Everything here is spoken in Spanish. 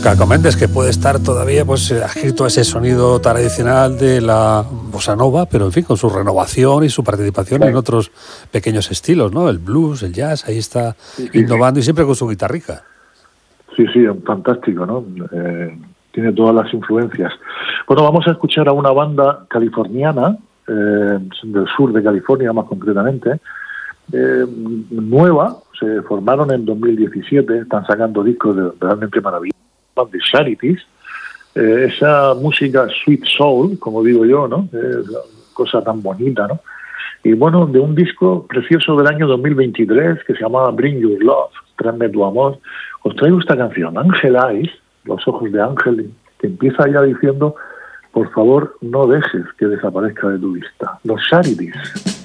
Caco Méndez, que puede estar todavía pues adscrito a ese sonido tradicional de la bossa nova, pero en fin, con su renovación y su participación en otros pequeños estilos, ¿no? El blues, el jazz, ahí está innovando y siempre con su guitarrica. Sí, fantástico, ¿no? Tiene todas las influencias. Bueno, vamos a escuchar a una banda californiana, del sur de California más concretamente, nueva, se formaron en 2017, están sacando discos realmente maravillosos, de Charities, esa música sweet soul, como digo yo, ¿no? Cosa tan bonita, ¿no? Y bueno, de un disco precioso del año 2023 que se llamaba Bring Your Love, Tráeme tu amor, os traigo esta canción, Angel Eyes, los ojos de Ángel, que empieza ya diciendo, por favor, no dejes que desaparezca de tu vista. Los Charities.